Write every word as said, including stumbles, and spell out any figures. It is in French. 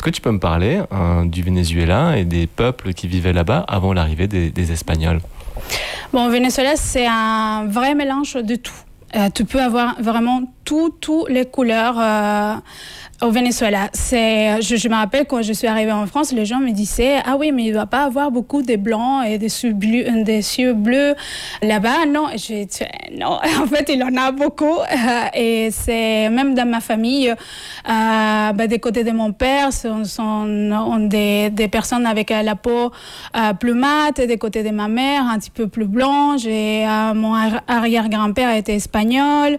que tu peux me parler hein, du Venezuela et des peuples qui vivaient là-bas avant l'arrivée des, des Espagnols? Bon, au Venezuela, c'est un vrai mélange de tout. Euh, tu peux avoir vraiment tout, toutes les couleurs euh, au Venezuela. C'est, je, je me rappelle quand je suis arrivée en France, les gens me disaient « Ah oui, mais il ne va pas avoir beaucoup de blancs et des yeux bleus, des yeux bleus là-bas. » Non, j'ai dit « Non, en fait, il en a beaucoup. Euh, » Et c'est même dans ma famille, euh, bah, des côtés de mon père, ce sont, sont des, des personnes avec la peau euh, plus mate, et des côtés de ma mère, un petit peu plus blanche. Et euh, mon arrière-grand-père était espagnol.